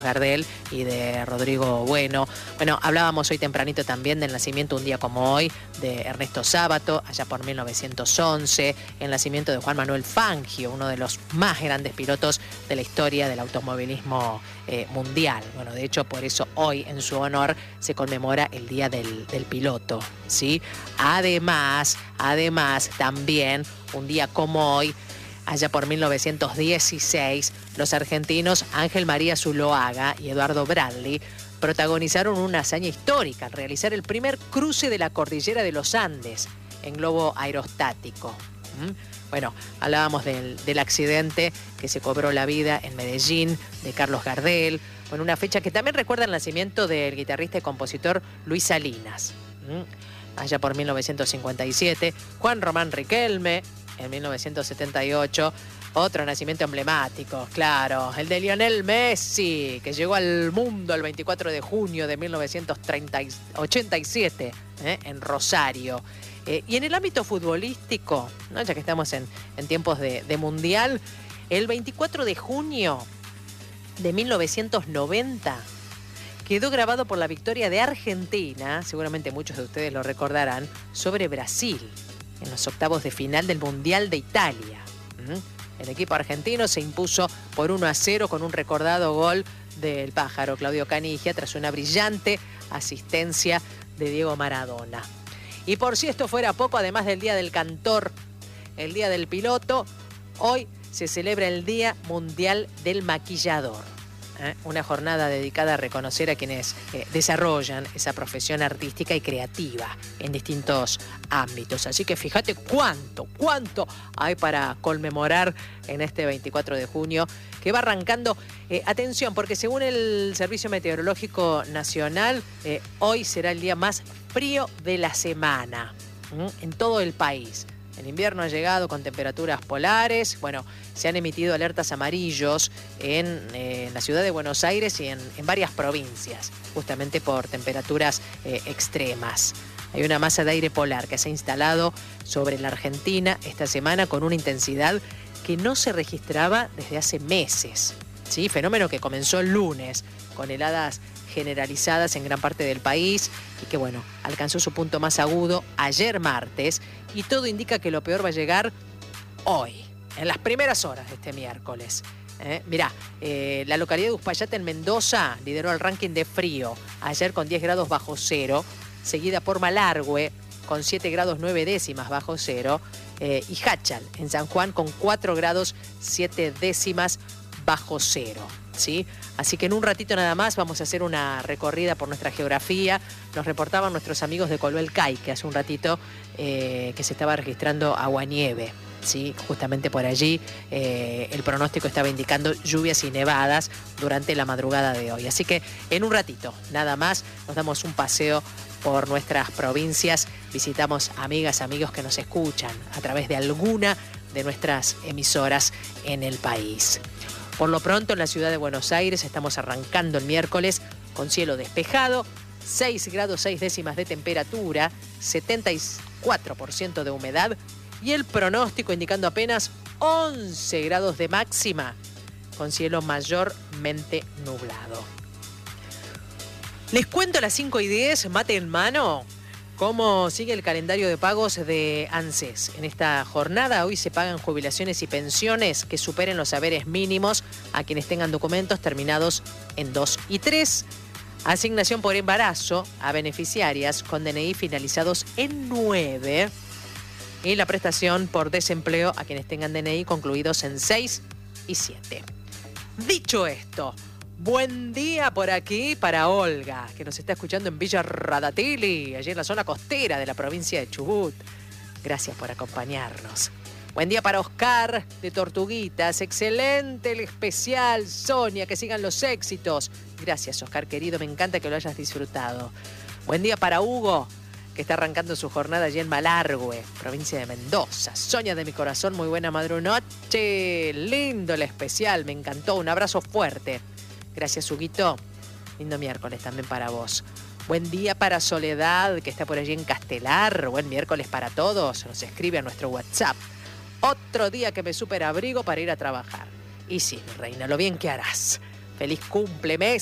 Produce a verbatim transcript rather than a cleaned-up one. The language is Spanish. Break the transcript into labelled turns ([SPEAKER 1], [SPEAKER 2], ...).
[SPEAKER 1] Gardel y de Rodrigo Bueno. Bueno, hablábamos hoy tempranito también del nacimiento, un día como hoy, de Ernesto Sábato, allá por mil novecientos once, el nacimiento de Juan Manuel Fangio, uno de los más grandes pilotos de la historia del automovilismo eh, mundial. Bueno, de hecho, por eso hoy, en su honor, se conmemora el Día del, del Piloto, ¿sí? Además, además, también, un día como hoy, allá por mil novecientos dieciséis, los argentinos Ángel María Zuloaga y Eduardo Bradley protagonizaron una hazaña histórica al realizar el primer cruce de la cordillera de los Andes en globo aerostático. ¿Mm? Bueno, hablábamos del, del accidente que se cobró la vida en Medellín de Carlos Gardel, con una fecha que también recuerda el nacimiento del guitarrista y compositor Luis Salinas. ¿Mm? Allá por mil novecientos cincuenta y siete, Juan Román Riquelme, en mil novecientos setenta y ocho, otro nacimiento emblemático, claro, el de Lionel Messi, que llegó al mundo el veinticuatro de junio de mil novecientos ochenta y siete, ¿eh? en Rosario. Eh, y en el ámbito futbolístico, ¿no? Ya que estamos en, en tiempos de, de mundial, el veinticuatro de junio de mil novecientos noventa quedó grabado por la victoria de Argentina, seguramente muchos de ustedes lo recordarán, sobre Brasil, en los octavos de final del Mundial de Italia. ¿Mm? El equipo argentino se impuso por uno a cero con un recordado gol del pájaro Claudio Canigia tras una brillante asistencia de Diego Maradona. Y por si esto fuera poco, además del Día del Cantor, el Día del Piloto, hoy se celebra el Día Mundial del Maquillador. ¿Eh? Una jornada dedicada a reconocer a quienes eh, desarrollan esa profesión artística y creativa en distintos ámbitos. Así que fíjate cuánto, cuánto hay para conmemorar en este veinticuatro de junio, que va arrancando. Eh, atención, porque según el Servicio Meteorológico Nacional, eh, hoy será el día más frío de la semana, ¿m? en todo el país. El invierno ha llegado con temperaturas polares. Bueno, se han emitido alertas amarillos en, eh, en la ciudad de Buenos Aires y en, en varias provincias, justamente por temperaturas eh, extremas. Hay una masa de aire polar que se ha instalado sobre la Argentina esta semana con una intensidad que no se registraba desde hace meses, ¿sí? Fenómeno que comenzó el lunes con heladas generalizadas en gran parte del país y que, bueno, alcanzó su punto más agudo ayer martes, y todo indica que lo peor va a llegar hoy, en las primeras horas de este miércoles. ¿Eh? Mirá, eh, la localidad de Uspallata en Mendoza lideró el ranking de frío ayer con diez grados bajo cero, seguida por Malargüe con siete grados nueve décimas bajo cero, eh, y Háchal en San Juan con cuatro grados siete décimas bajo cero, ¿sí? Así que en un ratito nada más vamos a hacer una recorrida por nuestra geografía. Nos reportaban nuestros amigos de Coloel-Cay que hace un ratito eh, que se estaba registrando aguanieve, ¿sí? Justamente por allí eh, el pronóstico estaba indicando lluvias y nevadas durante la madrugada de hoy. Así que en un ratito nada más nos damos un paseo por nuestras provincias, visitamos amigas, amigos que nos escuchan a través de alguna de nuestras emisoras en el país. Por lo pronto, en la ciudad de Buenos Aires estamos arrancando el miércoles con cielo despejado, seis grados seis décimas de temperatura, setenta y cuatro por ciento de humedad y el pronóstico indicando apenas once grados de máxima, con cielo mayormente nublado. Les cuento a las cinco y diez, mate en mano, cómo sigue el calendario de pagos de ANSES. En esta jornada hoy se pagan jubilaciones y pensiones que superen los haberes mínimos a quienes tengan documentos terminados en dos y tres. Asignación por embarazo a beneficiarias con D N I finalizados en nueve. Y la prestación por desempleo a quienes tengan D N I concluidos en seis y siete. Dicho esto, buen día por aquí para Olga, que nos está escuchando en Villa Radatili, allí en la zona costera de la provincia de Chubut. Gracias por acompañarnos. Buen día para Oscar de Tortuguitas. Excelente el especial, Sonia, que sigan los éxitos. Gracias, Oscar, querido, me encanta que lo hayas disfrutado. Buen día para Hugo, que está arrancando su jornada allí en Malargüe, provincia de Mendoza. Sonia de mi corazón, muy buena madrunoche. Lindo el especial, me encantó. Un abrazo fuerte. Gracias, Huguito. Lindo miércoles también para vos. Buen día para Soledad, que está por allí en Castelar. Buen miércoles para todos. Nos escribe a nuestro WhatsApp. Otro día que me superabrigo para ir a trabajar. Y sí, mi reina, lo bien que harás. Feliz cumple, Messi.